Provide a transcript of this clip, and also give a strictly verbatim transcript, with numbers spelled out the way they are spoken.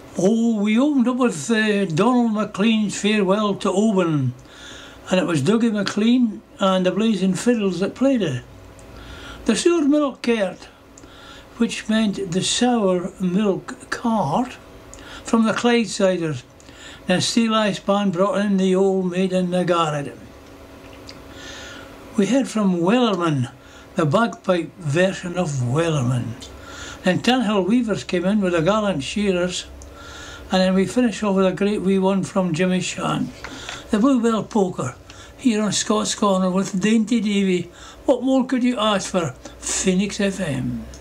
Oh, we opened up with uh, Donald McLean's Farewell to Oban, and it was Dougie McLean and the Blazing Fiddles that played it. The Sour Milk Cart, which meant the sour milk cart, from the Clydesiders. Then Steel Ice Band brought in the Old Maid in the Garret. We heard from Wellerman, the bagpipe version of Wellerman. Then Tanhill Weavers came in with the Gallant Shearers, and then we finished off with a great wee one from Jimmy Shan, the Bluebell Polka, here on Scott's Corner with Dainty Davy. What more could you ask for? Phoenix F M.